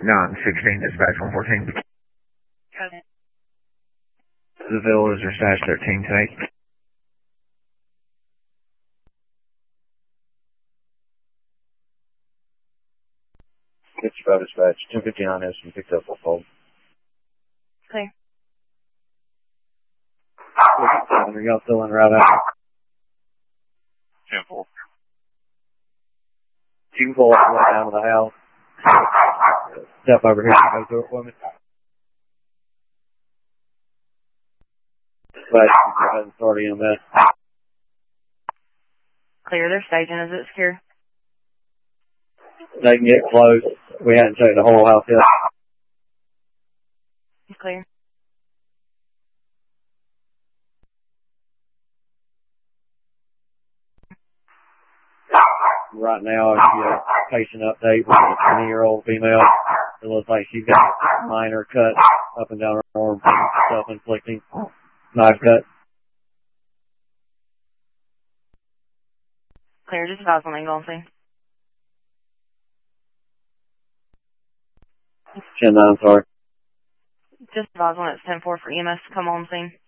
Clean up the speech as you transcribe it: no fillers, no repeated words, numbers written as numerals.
916 dispatch 114. Okay. The Ville is your stash 13 take. It's about dispatch. 259 has been picked up for fold. Clear. Are y'all still in route out? 10-4. You can pull up and down to the house. Step over here and go through it for me. But go ahead and start EMS. Clear. They're staging. Is it secure? They can get close. We hadn't checked the whole house yet. It's clear. Right now, I see a patient update with a 20-year-old female. It looks like she's got minor cuts up and down her arm, self-inflicting knife cut. Clear. Just advise when they go on scene. 10-9, sorry. Just advise when it's 10-4 for EMS to come on scene.